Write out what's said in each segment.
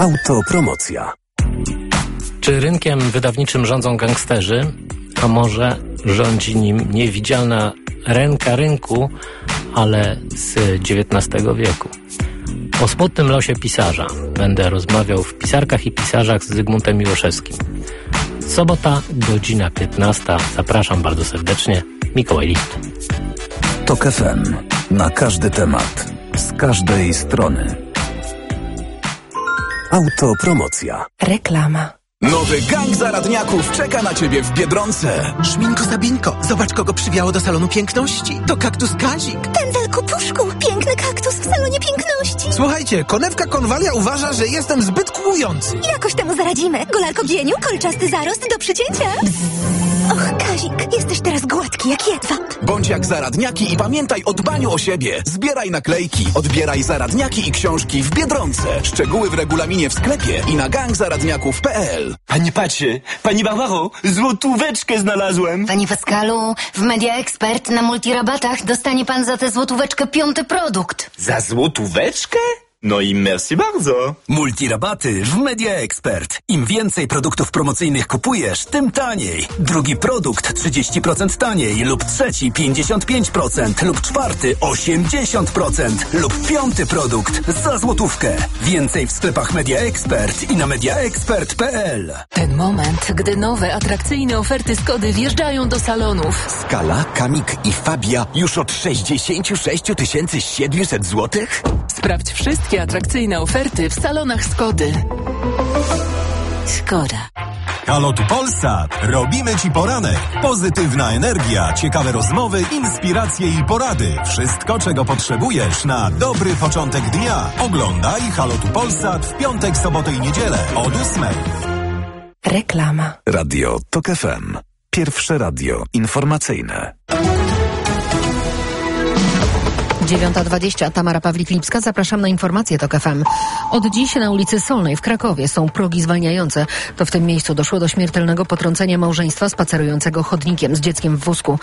Autopromocja. Czy rynkiem wydawniczym rządzą gangsterzy? A może rządzi nim niewidzialna ręka rynku, ale z XIX wieku? O smutnym losie pisarza będę rozmawiał w Pisarkach i Pisarzach z Zygmuntem Miłoszewskim. Sobota, godzina 15. Zapraszam bardzo serdecznie. Mikołaj Licht. TOK FM. Na każdy temat. Z każdej strony. Autopromocja. Reklama. Nowy gang zaradniaków czeka na Ciebie w Biedronce. Szminko Sabinko, zobacz kogo przywiało do salonu piękności. To kaktus Kazik. Pędzel Kupuszku, piękny kaktus w salonie piękności. Słuchajcie, konewka Konwalia uważa, że jestem zbyt kłujący. Jakoś temu zaradzimy. Golarko Gieniu, kolczasty zarost do przycięcia. Och, Kazik, jesteś teraz gładki jak jedwab. Bądź jak zaradniaki i pamiętaj o dbaniu o siebie. Zbieraj naklejki, odbieraj zaradniaki i książki w Biedronce. Szczegóły w regulaminie w sklepie i na gangzaradniaków.pl. Panie Pacie, pani Barbaro, złotóweczkę znalazłem. Panie Pascalu, w Media Expert na multirabatach dostanie pan za tę złotóweczkę 5. produkt. Za złotóweczkę? No i merci bardzo. Multirabaty w Media Expert. Im więcej produktów promocyjnych kupujesz, tym taniej. Drugi produkt 30% taniej lub trzeci 55% lub czwarty 80% lub piąty produkt za złotówkę. Więcej w sklepach Media Expert i na mediaexpert.pl. Ten moment, gdy nowe, atrakcyjne oferty Skody wjeżdżają do salonów. Skala, Kamik i Fabia już od 66 700 zł? Sprawdź wszystkie atrakcyjne oferty w salonach Skody. Szkoda. Halo tu Polsat. Robimy Ci poranek. Pozytywna energia, ciekawe rozmowy, inspiracje i porady. Wszystko, czego potrzebujesz na dobry początek dnia. Oglądaj Halo tu Polsat w piątek, sobotę i niedzielę od 8. Reklama. Radio TOK FM. Pierwsze radio informacyjne. 9:20. Tamara Pawlik-Lipska. Zapraszam na informacje TOK FM. Od dziś na ulicy Solnej w Krakowie są progi zwalniające. To w tym miejscu doszło do śmiertelnego potrącenia małżeństwa spacerującego chodnikiem z dzieckiem w wózku.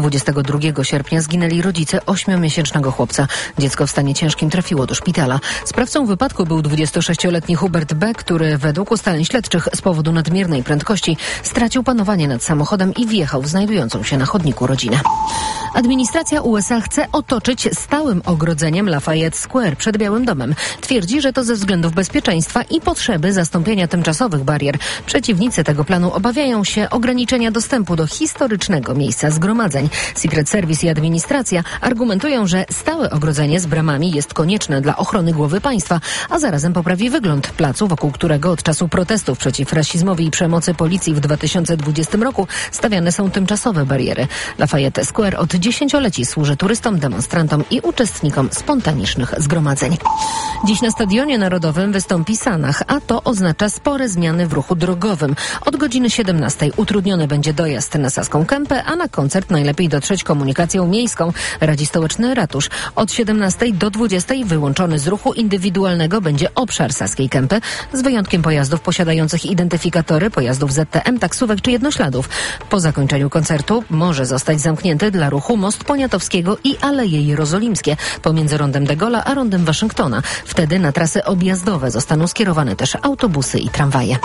22 sierpnia zginęli rodzice 8-miesięcznego chłopca. Dziecko w stanie ciężkim trafiło do szpitala. Sprawcą wypadku był 26-letni Hubert B., który według ustaleń śledczych z powodu nadmiernej prędkości stracił panowanie nad samochodem i wjechał w znajdującą się na chodniku rodzinę. Administracja USA chce otoczyć stałym ogrodzeniem Lafayette Square przed Białym Domem. Twierdzi, że to ze względów bezpieczeństwa i potrzeby zastąpienia tymczasowych barier. Przeciwnicy tego planu obawiają się ograniczenia dostępu do historycznego miejsca zgromadzeń. Secret Service i administracja argumentują, że stałe ogrodzenie z bramami jest konieczne dla ochrony głowy państwa, a zarazem poprawi wygląd placu, wokół którego od czasu protestów przeciw rasizmowi i przemocy policji w 2020 roku stawiane są tymczasowe bariery. Lafayette Square od dziesięcioleci służy turystom, demonstrantom i uczestnikom spontanicznych zgromadzeń. Dziś na Stadionie Narodowym wystąpi Sanach, a to oznacza spore zmiany w ruchu drogowym. Od godziny 17 utrudniony będzie dojazd na Saską Kępę, a na koncert najlepiej dotrzeć komunikacją miejską, radzi stołeczny ratusz. Od 17 do 20 wyłączony z ruchu indywidualnego będzie obszar Saskiej Kępy, z wyjątkiem pojazdów posiadających identyfikatory, pojazdów ZTM, taksówek czy jednośladów. Po zakończeniu koncertu może zostać zamknięty dla ruchu most Poniatowskiego i Aleje Jerozolimskie pomiędzy rondem de Gaulle'a a rondem Waszyngtona. Wtedy na trasy objazdowe zostaną skierowane też autobusy i tramwaje.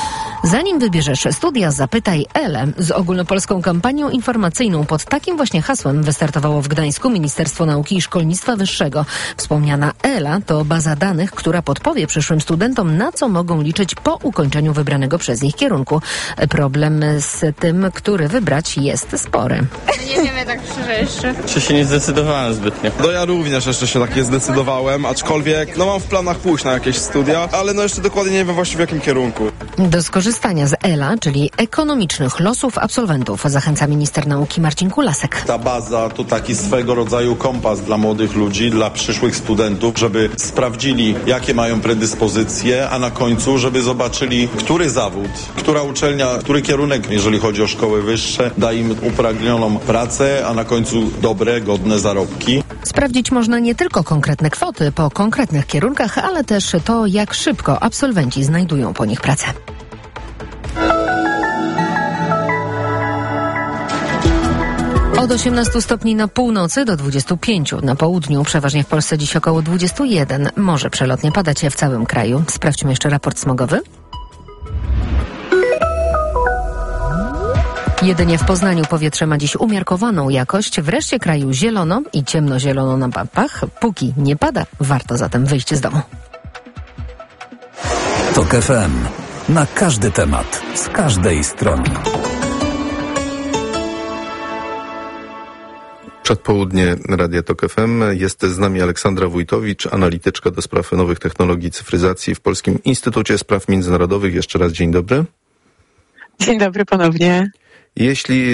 Zanim wybierzesz studia, zapytaj Elę. Z ogólnopolską kampanią informacyjną pod takim właśnie hasłem wystartowało w Gdańsku Ministerstwo Nauki i Szkolnictwa Wyższego. Wspomniana Ela to baza danych, która podpowie przyszłym studentom, na co mogą liczyć po ukończeniu wybranego przez nich kierunku. Problem z tym, który wybrać, jest spory. Nie wiemy tak szczerze jeszcze. Czy się nie zdecydowałem zbytnio? No ja również jeszcze się tak nie zdecydowałem, aczkolwiek mam w planach pójść na jakieś studia, ale jeszcze dokładnie nie wiem właściwie w jakim kierunku. Do skorzystania z ELA, czyli ekonomicznych losów absolwentów, zachęca minister nauki Marcin Kulasek. Ta baza to taki swego rodzaju kompas dla młodych ludzi, dla przyszłych studentów, żeby sprawdzili, jakie mają predyspozycje, a na końcu, żeby zobaczyli, który zawód, która uczelnia, który kierunek, jeżeli chodzi o szkoły wyższe, da im upragnioną pracę, a na końcu dobre, godne zarobki. Sprawdzić można nie tylko konkretne kwoty po konkretnych kierunkach, ale też to, jak szybko absolwenci znajdują po nich pracę. Od 18 stopni na północy do 25. Na południu przeważnie w Polsce dziś około 21. Może przelotnie padać w całym kraju. Sprawdźmy jeszcze raport smogowy. Jedynie w Poznaniu powietrze ma dziś umiarkowaną jakość. W reszcie kraju zielono i ciemnozielono na mapach. Póki nie pada, warto zatem wyjść z domu. TOK FM. Na każdy temat, z każdej strony. Przedpołudnie Radia TOK FM. Jest z nami Aleksandra Wójtowicz, analityczka do spraw nowych technologii i cyfryzacji w Polskim Instytucie Spraw Międzynarodowych. Jeszcze raz dzień dobry. Dzień dobry ponownie. Jeśli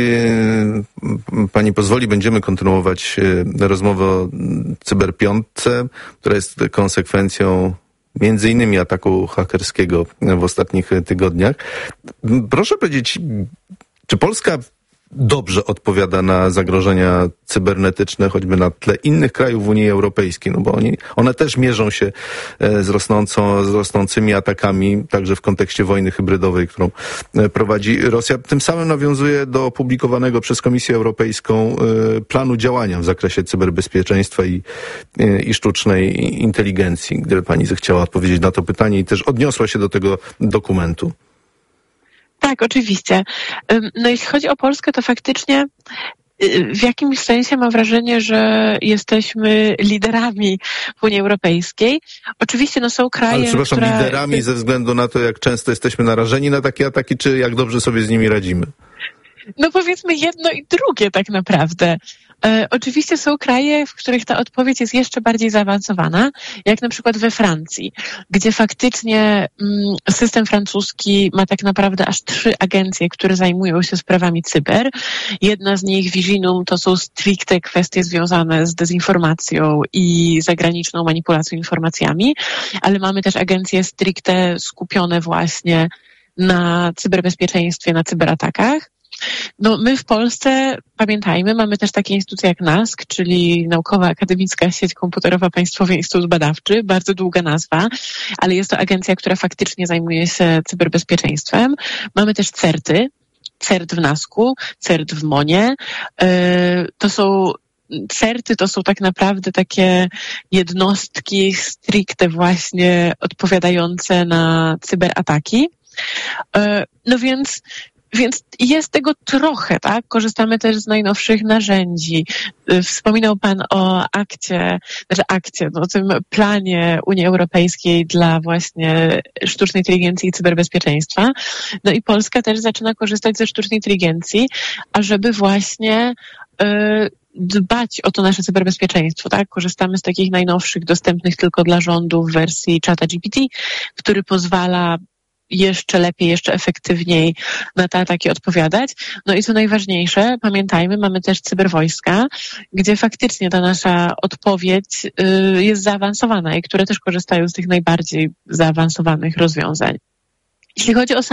pani pozwoli, będziemy kontynuować rozmowę o cyberpiątce, która jest konsekwencją między innymi ataku hakerskiego w ostatnich tygodniach. Proszę powiedzieć, czy Polska dobrze odpowiada na zagrożenia cybernetyczne, choćby na tle innych krajów Unii Europejskiej, no bo one też mierzą się z rosnącymi atakami, także w kontekście wojny hybrydowej, którą prowadzi Rosja. Tym samym nawiązuje do opublikowanego przez Komisję Europejską planu działania w zakresie cyberbezpieczeństwa i sztucznej inteligencji. Gdyby pani zechciała odpowiedzieć na to pytanie i też odniosła się do tego dokumentu. Tak, oczywiście. No jeśli chodzi o Polskę, to faktycznie w jakimś sensie mam wrażenie, że jesteśmy liderami w Unii Europejskiej. Oczywiście są kraje, ale przepraszam, liderami ze względu na to, jak często jesteśmy narażeni na takie ataki, czy jak dobrze sobie z nimi radzimy? No powiedzmy jedno i drugie tak naprawdę. Oczywiście są kraje, w których ta odpowiedź jest jeszcze bardziej zaawansowana, jak na przykład we Francji, gdzie faktycznie system francuski ma tak naprawdę aż 3 agencje, które zajmują się sprawami cyber. Jedna z nich, Viginum, to są stricte kwestie związane z dezinformacją i zagraniczną manipulacją informacjami, ale mamy też agencje stricte skupione właśnie na cyberbezpieczeństwie, na cyberatakach. No my w Polsce, pamiętajmy, mamy też takie instytucje jak NASK, czyli Naukowa Akademicka Sieć Komputerowa Państwowy Instytut Badawczy, bardzo długa nazwa, ale jest to agencja, która faktycznie zajmuje się cyberbezpieczeństwem. Mamy też CERT w NASK-u, CERT w MON-ie. CERT-y to są tak naprawdę takie jednostki stricte właśnie odpowiadające na cyberataki. No więc jest tego trochę, tak? Korzystamy też z najnowszych narzędzi. Wspominał Pan o o tym planie Unii Europejskiej dla właśnie sztucznej inteligencji i cyberbezpieczeństwa. No i Polska też zaczyna korzystać ze sztucznej inteligencji, ażeby właśnie dbać o to nasze cyberbezpieczeństwo, tak? Korzystamy z takich najnowszych, dostępnych tylko dla rządu w wersji ChatGPT, który pozwala jeszcze lepiej, jeszcze efektywniej na te ataki odpowiadać. No i co najważniejsze, pamiętajmy, mamy też cyberwojska, gdzie faktycznie ta nasza odpowiedź jest zaawansowana i które też korzystają z tych najbardziej zaawansowanych rozwiązań. Jeśli chodzi o